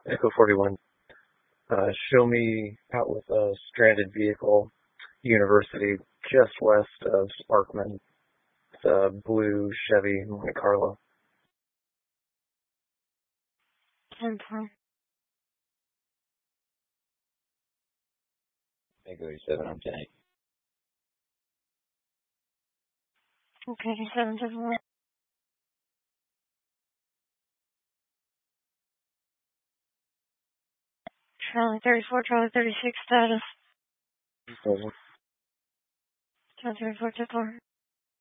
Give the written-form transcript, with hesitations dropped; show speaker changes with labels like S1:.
S1: Echo 41. Show me out with a stranded vehicle, University, just west of Sparkman. It's a blue Chevy Monte Carlo.
S2: 10-4.
S3: Echo 87 on 10.
S2: Okay, 7-1. Charlie 34, Charlie 36, status. 10-34, 10-4.